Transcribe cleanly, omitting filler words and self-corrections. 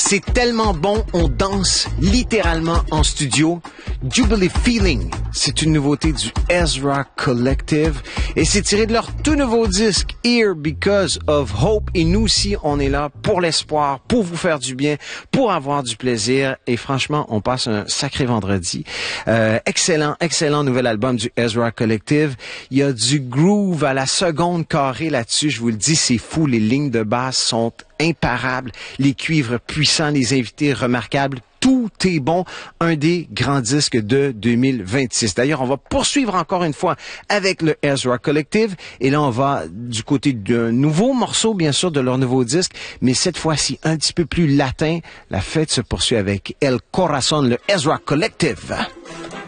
C'est tellement bon, on danse littéralement en studio. Jubilee Feeling, c'est une nouveauté du Ezra Collective et c'est tiré de leur tout nouveau disque Here Because of Hope. Et nous aussi, on est là pour l'espoir, pour vous faire du bien, pour avoir du plaisir. Et franchement, on passe un sacré vendredi. Excellent nouvel album du Ezra Collective. Il y a du groove à la seconde carrée là-dessus. Je vous le dis, c'est fou. Les lignes de basse sont imparables. Les cuivres puissants, les invités remarquables. Tout est bon, un des grands disques de 2026. D'ailleurs, on va poursuivre encore une fois avec le Ezra Collective. Et là, on va du côté d'un nouveau morceau, bien sûr, de leur nouveau disque, mais cette fois-ci un petit peu plus latin. La fête se poursuit avec El Corazon, le Ezra Collective.